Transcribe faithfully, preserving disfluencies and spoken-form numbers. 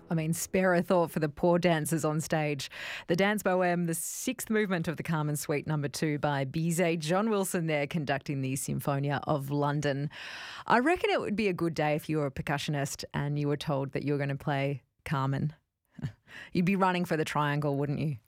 I mean, spare a thought for the poor dancers on stage. The Dance Bohème, the sixth movement of the Carmen Suite number two by Bizet. John Wilson there conducting the Symphonia of London. I reckon it would be a good day if you were a percussionist and you were told that you were going to play Carmen. You'd be running for the triangle, wouldn't you?